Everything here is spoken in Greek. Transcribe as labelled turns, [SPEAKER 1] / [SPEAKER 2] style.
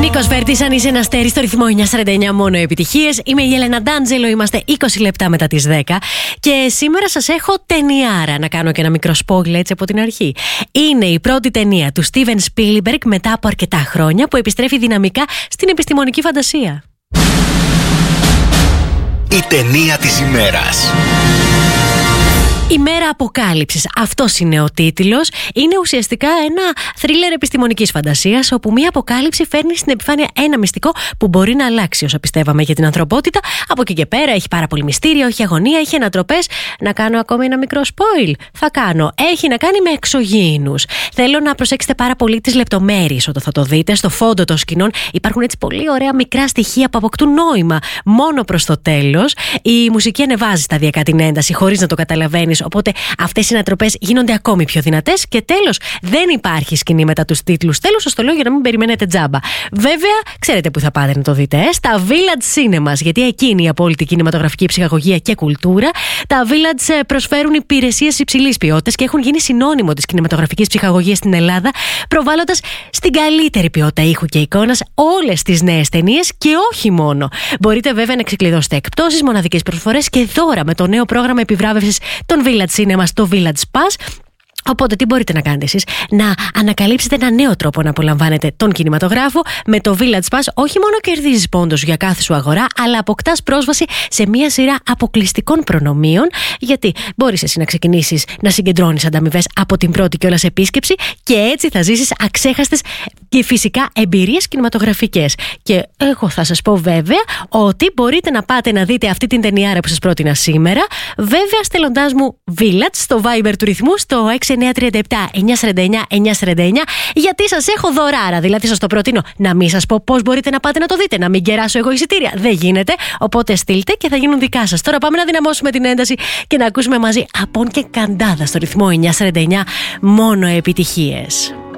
[SPEAKER 1] Νίκος Βέρτης, αν είσαι ένα αστέρι στο ρυθμό 949, μόνο επιτυχίες. Είμαι η Έλενα Ντάντζελο, είμαστε 20 λεπτά μετά τις 10. Και σήμερα σας έχω ταινιάρα, να κάνω και ένα μικρό spoiler έτσι από την αρχή. Είναι η πρώτη ταινία του Steven Spielberg μετά από αρκετά χρόνια που επιστρέφει δυναμικά στην επιστημονική φαντασία.
[SPEAKER 2] Η ταινία της ημέρας.
[SPEAKER 1] Η μέρα αποκάλυψης, αυτός είναι ο τίτλος. Είναι ουσιαστικά ένα θρίλερ επιστημονικής φαντασίας, όπου μία αποκάλυψη φέρνει στην επιφάνεια ένα μυστικό που μπορεί να αλλάξει όσα πιστεύαμε για την ανθρωπότητα. Από εκεί και πέρα έχει πάρα πολύ μυστήριο, έχει αγωνία, έχει ανατροπές. Να κάνω ακόμη ένα μικρό spoil. Θα κάνω. Έχει να κάνει με εξωγήινους. Θέλω να προσέξετε πάρα πολύ τις λεπτομέρειες όταν θα το δείτε. Στο φόντο των σκηνών υπάρχουν έτσι πολύ ωραία μικρά στοιχεία που αποκτούν νόημα μόνο προς το τέλος. Η μουσική ανεβάζει σταδιακά την ένταση χωρίς να το καταλαβαίνεις. Οπότε αυτές οι ανατροπές γίνονται ακόμη πιο δυνατές. Και τέλος, δεν υπάρχει σκηνή μετά τους τίτλους. Τέλος, σας το λέω για να μην περιμένετε τζάμπα. Βέβαια, ξέρετε που θα πάτε να το δείτε, στα Village Cinemas, γιατί εκεί είναι η απόλυτη κινηματογραφική ψυχαγωγία και κουλτούρα. Τα Village προσφέρουν υπηρεσίες υψηλής ποιότητας και έχουν γίνει συνώνυμο της κινηματογραφικής ψυχαγωγίας στην Ελλάδα, προβάλλοντας στην καλύτερη ποιότητα ήχου και εικόνας όλες τις νέες ταινίες και όχι μόνο. Μπορείτε βέβαια να ξεκλειδώσετε εκπτώσεις, μοναδικές προσφορές και δώρα με το νέο πρόγραμμα επιβράβευσης των Village Cinema στο Village Pass. Οπότε τι μπορείτε να κάνετε εσείς? Να ανακαλύψετε ένα νέο τρόπο να απολαμβάνετε τον κινηματογράφο. Με το Village Pass όχι μόνο κερδίζεις πόντους για κάθε σου αγορά, αλλά αποκτάς πρόσβαση σε μια σειρά αποκλειστικών προνομίων. Γιατί μπορείς εσύ να ξεκινήσεις να συγκεντρώνεις ανταμοιβές από την πρώτη κιόλας επίσκεψη και έτσι θα ζήσεις αξέχαστες και φυσικά εμπειρίες κινηματογραφικές. Και εγώ θα σας πω βέβαια ότι μπορείτε να πάτε να δείτε αυτή την ταινιάρα που σας πρότεινα σήμερα. Βέβαια στέλνοντάς μου Village στο Viber του ρυθμού στο 6937-949-949, γιατί σας έχω δωράρα. Δηλαδή σας το προτείνω να μην σας πω πώς μπορείτε να πάτε να το δείτε, να μην κεράσω εγώ εισιτήρια. Δεν γίνεται, οπότε στείλτε και θα γίνουν δικά σας. Τώρα πάμε να δυναμώσουμε την ένταση και να ακούσουμε μαζί Απόν και Καντάδα στο ρυθμό 949, μόνο επιτυχίες.